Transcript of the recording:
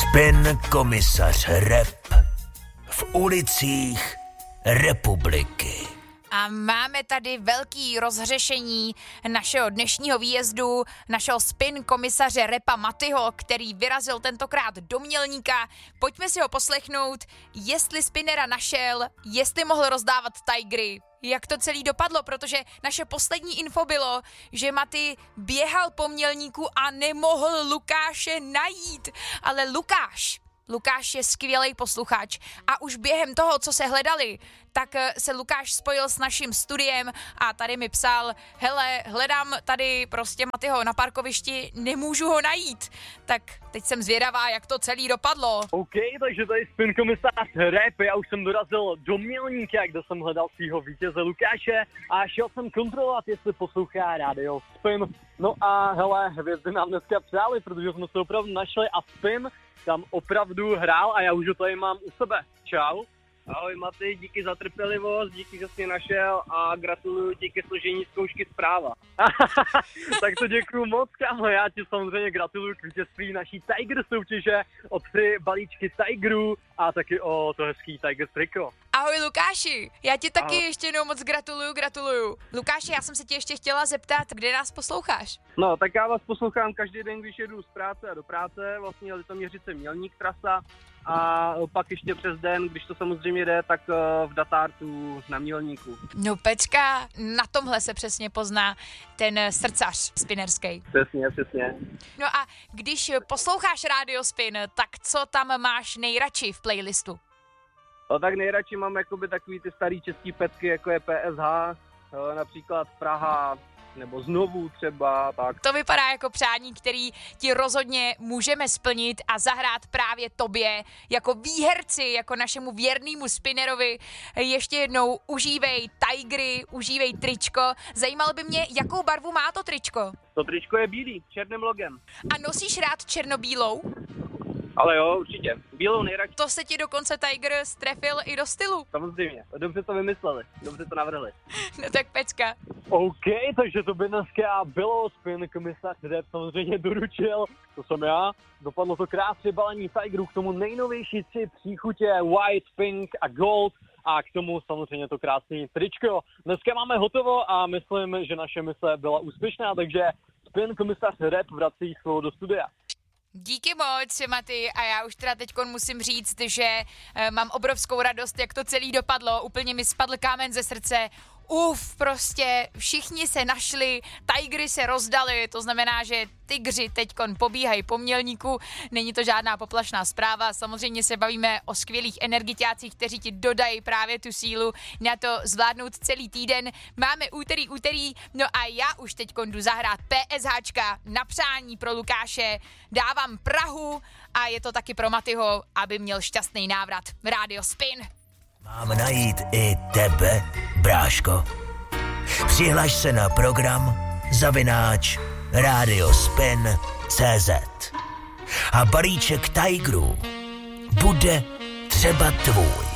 Spin komisař Rep v ulicích republiky. A máme tady velký rozhřešení našeho dnešního výjezdu, našeho spin komisaře Repa Matyho, který vyrazil tentokrát do Mělníka. Pojďme si ho poslechnout, jestli spinnera našel, jestli mohl rozdávat Tigry, jak to celý dopadlo, protože naše poslední info bylo, že Maty běhal po Mělníku a nemohl Lukáše najít, ale Lukáš je skvělý posluchač a už během toho, co se hledali, tak se Lukáš spojil s naším studiem a tady mi psal, hele, hledám tady prostě Matyho na parkovišti, nemůžu ho najít. Tak teď jsem zvědavá, jak to celý dopadlo. OK, takže tady spin komisář Rep, já už jsem dorazil do Mělníka, kde jsem hledal svýho vítěze Lukáše a šel jsem kontrolovat, jestli poslouchá rádio Spin. No a hele, hvězdy nám dneska přáli, protože jsme se opravdu našli a Spin tam opravdu hrál a já už ho tady mám u sebe. Čau. Ahoj Maty, díky za trpělivost, díky, že jsi mě našel a gratuluju ti ke složení zkoušky zpráva. Tak to děkuju moc, kámo, já ti samozřejmě gratuluju k vítězství naší Tiger soutěže o 3 balíčky Tigerů a taky o to hezký Tiger triko. Ahoj Lukáši, já ti taky ještě jednou moc gratuluju. Lukáši, já jsem se tě ještě chtěla zeptat, kde nás posloucháš? No, tak já vás poslouchám každý den, když jedu z práce a do práce, vlastně Litoměřice Mělník trasa a pak ještě přes den, když to samozřejmě jde, tak v Datártu na Mělníku. No pečka, na tomhle se přesně pozná ten srdcař spinnerský. Přesně. No a když posloucháš Radio Spin, tak co tam máš nejradši v playlistu? No tak nejradši mám jakoby takový ty starý český pecky, jako je PSH, například Praha, nebo Znovu třeba, tak. To vypadá jako přání, který ti rozhodně můžeme splnit a zahrát právě tobě jako výherci, jako našemu věrnému spinnerovi. Ještě jednou užívej Tigry, užívej tričko. Zajímalo by mě, jakou barvu má to tričko? To tričko je bílý, černým logem. A nosíš rád černobílou? Ale jo, určitě. Bílou nejradši. To se ti dokonce Tiger strefil i do stylu. Samozřejmě. Dobře to vymysleli. Dobře to navrhli. No tak pecka. OK, takže to by dneska bylo. Spin komisař Rep samozřejmě doručil. To jsem já. Dopadlo to krásně balení Tigerů, k tomu nejnovější 3 příchutě White, Pink a Gold. A k tomu samozřejmě to krásný tričko. Dneska máme hotovo a myslím, že naše mise byla úspěšná, takže Spin komisař Rep vrací slovo do studia. Díky moc, Maty, a já už teda teďkon musím říct, že mám obrovskou radost, jak to celý dopadlo, úplně mi spadl kámen ze srdce. Prostě všichni se našli, Tigry se rozdali, to znamená, že tygři teďkon pobíhají po Mělníku, není to žádná poplašná zpráva, samozřejmě se bavíme o skvělých energiťácích, kteří ti dodají právě tu sílu na to zvládnout celý týden. Máme úterý, no a já už teďkon jdu zahrát PSHčka na přání pro Lukáše, dávám Prahu a je to taky pro Matyho, aby měl šťastný návrat. Radio Spin. Mám najít i tebe, bráško. Přihlaš se na program @radiospin.cz a balíček Tigerů bude třeba tvůj.